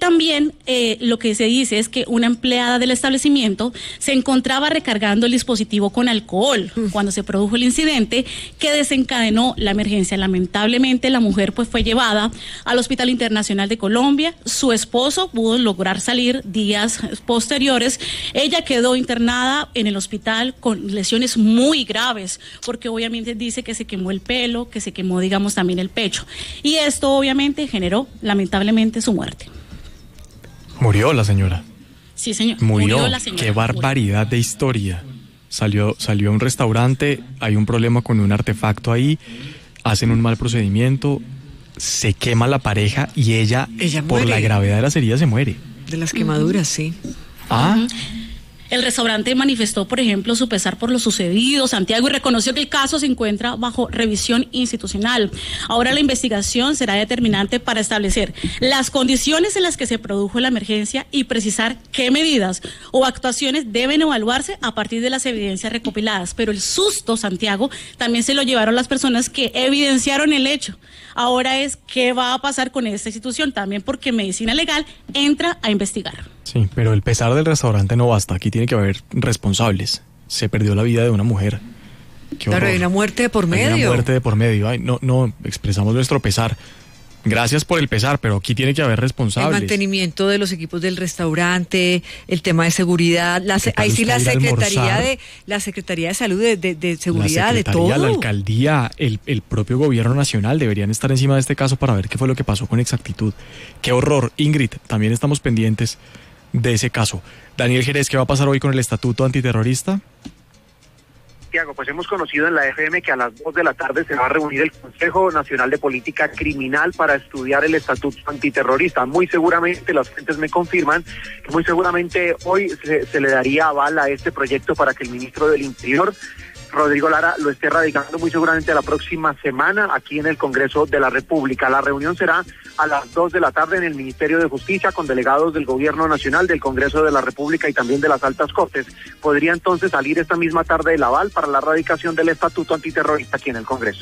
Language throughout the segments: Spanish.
también lo que se dice es que una empleada del establecimiento se encontraba recargando el dispositivo con alcohol cuando se produjo el incidente que desencadenó la emergencia. Lamentablemente la mujer pues fue llevada al Hospital Internacional de Colombia. Su esposo pudo lograr salir días posteriores. Ella quedó internada en el hospital con lesiones muy graves, porque obviamente dice que se quemó el pelo, que se quemó, digamos, también el pecho. Y esto obviamente generó lamentablemente su muerte. Murió la señora. Sí, señor. Murió la señora. Qué barbaridad de historia. Salió a un restaurante, hay un problema con un artefacto ahí, hacen un mal procedimiento, se quema la pareja y ella por la gravedad de las heridas se muere. De las quemaduras, sí. El restaurante manifestó, por ejemplo, su pesar por lo sucedido, Santiago, y reconoció que el caso se encuentra bajo revisión institucional. Ahora la investigación será determinante para establecer las condiciones en las que se produjo la emergencia y precisar qué medidas o actuaciones deben evaluarse a partir de las evidencias recopiladas. Pero el susto, Santiago, también se lo llevaron las personas que evidenciaron el hecho. Ahora es qué va a pasar con esta institución, también porque Medicina Legal entra a investigar. Sí, pero el pesar del restaurante no basta, aquí tiene que haber responsables. Se perdió la vida de una mujer. Claro, hay una muerte de por medio. Hay una muerte de por medio. Ay, no, expresamos nuestro pesar. Gracias por el pesar, pero aquí tiene que haber responsables. El mantenimiento de los equipos del restaurante, el tema de seguridad, ahí sí la Secretaría de Salud, de Seguridad, de todo. La alcaldía, el propio gobierno nacional deberían estar encima de este caso para ver qué fue lo que pasó con exactitud. Qué horror. Ingrid, también estamos pendientes de ese caso. Daniel Jerez, ¿qué va a pasar hoy con el estatuto antiterrorista? Santiago, pues hemos conocido en la FM que a las 2 de la tarde se va a reunir el Consejo Nacional de Política Criminal para estudiar el estatuto antiterrorista. Muy seguramente, las fuentes me confirman, que muy seguramente hoy se le daría aval a este proyecto para que el ministro del Interior, Rodrigo Lara, lo esté radicando muy seguramente la próxima semana aquí en el Congreso de la República. La reunión será a las 2 de la tarde en el Ministerio de Justicia con delegados del Gobierno Nacional, del Congreso de la República y también de las Altas Cortes. Podría entonces salir esta misma tarde el aval para la radicación del estatuto antiterrorista aquí en el Congreso.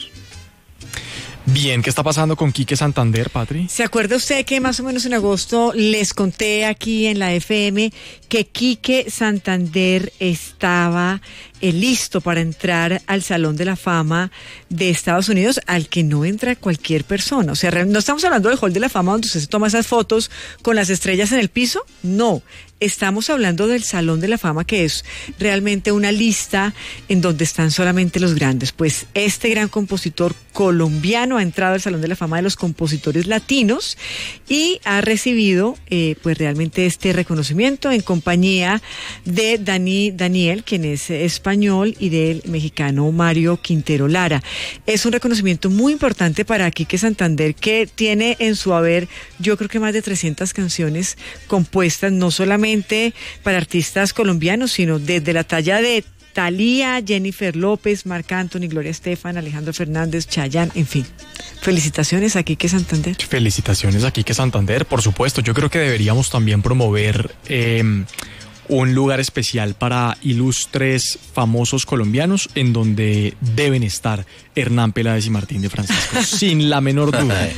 Bien, ¿qué está pasando con Quique Santander, Patri? ¿Se acuerda usted que más o menos en agosto les conté aquí en la FM que Quique Santander estaba listo para entrar al Salón de la Fama de Estados Unidos, al que no entra cualquier persona? O sea, no estamos hablando del Hall de la Fama donde usted se toma esas fotos con las estrellas en el piso, no. Estamos hablando del Salón de la Fama, que es realmente una lista en donde están solamente los grandes. Pues este gran compositor colombiano ha entrado al Salón de la Fama de los compositores latinos y ha recibido pues realmente este reconocimiento en compañía de Daniel, quien es español, y del mexicano Mario Quintero Lara. Es un reconocimiento muy importante para Quique Santander, que tiene en su haber, yo creo que más de 300 canciones compuestas, no solamente para artistas colombianos, sino desde la talla de Thalía, Jennifer López, Marc Anthony, Gloria Estefan, Alejandro Fernández, Chayanne, en fin. Felicitaciones a Quique Santander. Felicitaciones a Quique Santander, por supuesto. Yo creo que deberíamos también promover un lugar especial para ilustres famosos colombianos, en donde deben estar Hernán Peláez y Martín de Francisco, sin la menor duda.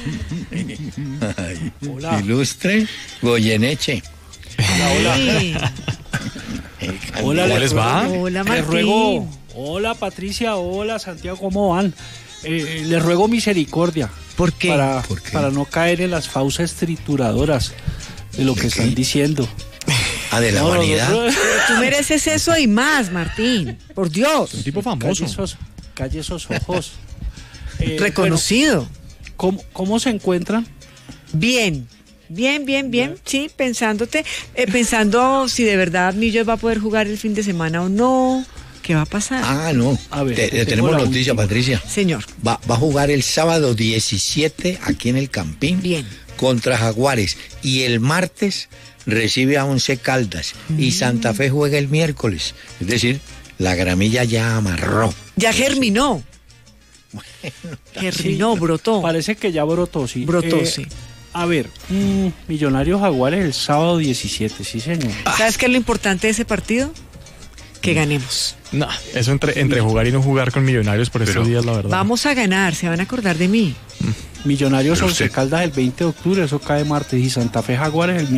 Hola. Ilustre Goyeneche. Hola. Hola, ¿cómo les va? Hola, Martín. Les ruego, hola Patricia, hola Santiago, ¿cómo van? Les ruego misericordia. ¿Por qué? Para no caer en las fauces trituradoras de lo que están diciendo. De la vanidad. Pero tú mereces eso y más, Martín. Por Dios. Un tipo famoso. Calle esos ojos. Reconocido. Bueno, ¿cómo se encuentran? Bien. Sí, pensando si de verdad Millos va a poder jugar el fin de semana o no. ¿Qué va a pasar? No. A ver, tenemos noticia, Patricia. Señor. Va a jugar el sábado 17 aquí en el Campín. Bien. Contra Jaguares. Y el martes recibe a Once Caldas. Y Santa Fe juega el miércoles. Es decir, la gramilla ya amarró. Ya germinó. Germinó, brotó. Parece que ya brotó, sí. Sí. A ver, Millonarios Jaguares el sábado 17, sí señor. ¿Sabes qué es lo importante de ese partido? Que ganemos. No, eso entre jugar y no jugar con Millonarios por estos días, la verdad. Vamos a ganar, se van a acordar de mí. Millonarios Once Caldas el 20 de octubre, eso cae martes, y Santa Fe Jaguares el